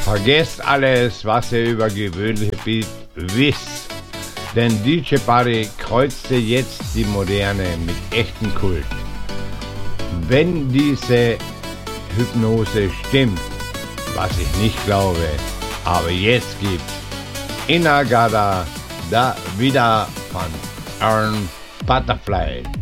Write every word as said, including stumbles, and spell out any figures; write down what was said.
Vergesst alles, was ihr über gewöhnliche Beat wisst. Denn D J Buddy kreuzte jetzt die Moderne mit echten Kult. Wenn diese Hypnose stimmt, was ich nicht glaube, aber jetzt gibt's Inagada da wieder von Aaron Butterfly.